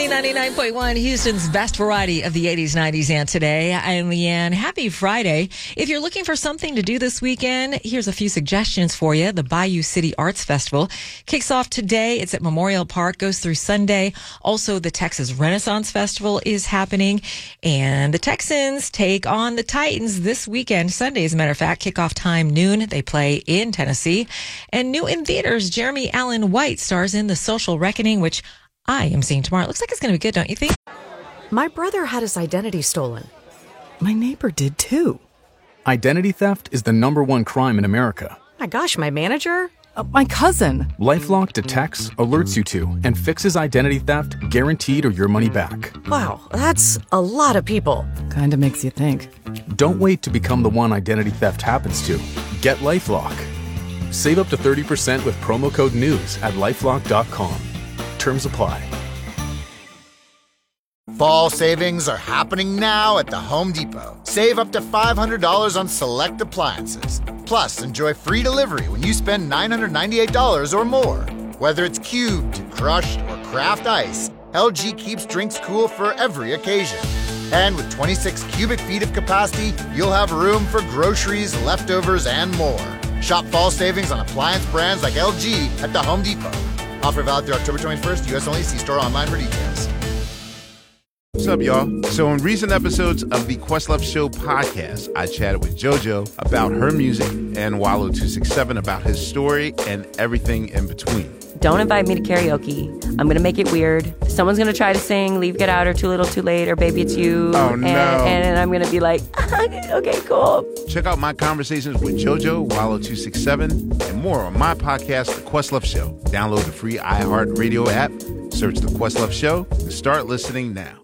Money 99.1, Houston's best variety of the 80s, 90s, and today. I'm Leanne. Happy Friday. If you're looking for something to do this weekend, here's a few suggestions for you. The Bayou City Arts Festival kicks off today. It's at Memorial Park, goes through Sunday. Also, the Texas Renaissance Festival is happening. And the Texans take on the Titans this weekend, Sunday, as a matter of fact. Kickoff time noon. They play in Tennessee. And new in theaters, Jeremy Allen White stars in The Social Reckoning, which I am seeing tomorrow. It looks like it's going to be good, don't you think? My brother had his identity stolen. My neighbor did too. Identity theft is the #1 crime in America. My gosh, my manager? My cousin. LifeLock detects, alerts you to, and fixes identity theft guaranteed or your money back. Wow, that's a lot of people. Kinda makes you think. Don't wait to become the one identity theft happens to. Get LifeLock. Save up to 30% with promo code NEWS at LifeLock.com. Terms apply. Fall savings are happening now at the Home Depot. Save up to $500 on select appliances. Plus, enjoy free delivery when you spend $998 or more. Whether it's cubed, crushed, or craft ice, LG keeps drinks cool for every occasion. And with 26 cubic feet of capacity, you'll have room for groceries, leftovers, and more. Shop fall savings on appliance brands like LG at the Home Depot. Offer valid through October 21st, U.S. only. See store online for details. What's up, y'all? So in recent episodes of the Questlove Show podcast, I chatted with JoJo about her music and Wallo267 about his story and everything in between. Don't invite me to karaoke. I'm going to make it weird. Someone's going to try to sing Leave, Get Out, or Too Little, Too Late, or Baby It's You. Oh, no. And I'm going to be like, okay, cool. Check out my conversations with JoJo, Wallo267, and more on my podcast, The Questlove Show. Download the free iHeartRadio app, search The Questlove Show, and start listening now.